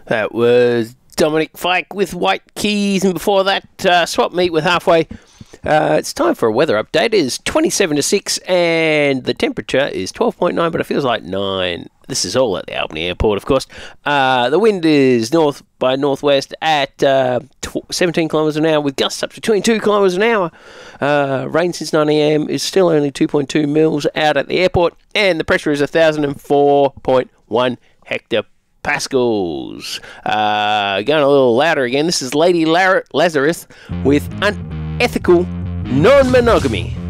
That was Dominic Fike with White Keys, and before that, Swap Meet with Halfway. It's time for a weather update. It is 27 to 6, and the temperature is 12.9, but it feels like 9. This is all at the Albany Airport, of course. The wind is north by northwest at 17 kilometres an hour, with gusts up to 22 kilometres an hour. Rain since 9 a.m. is still only 2.2 mils out at the airport, and the pressure is 1,004.1 hectopascals. Going a little louder again. This is Lady Lazarus with Unethical Non-Monogamy.